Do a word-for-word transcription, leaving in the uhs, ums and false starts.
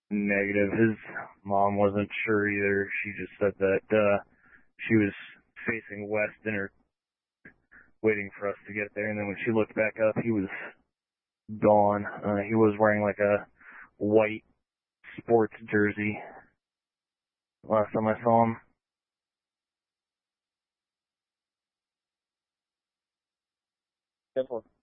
Negative. His mom wasn't sure either. She just said that uh, she was facing west in her, waiting for us to get there, and then when she looked back up, he was gone. Uh, he was wearing like a white sports jersey last time I saw him. Definitely.